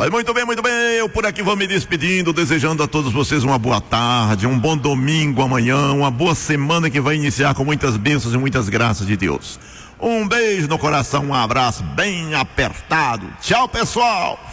Mas muito bem, eu por aqui vou me despedindo, desejando a todos vocês uma boa tarde, um bom domingo amanhã, uma boa semana que vai iniciar com muitas bênçãos e muitas graças de Deus. Um beijo no coração, um abraço bem apertado. Tchau, pessoal.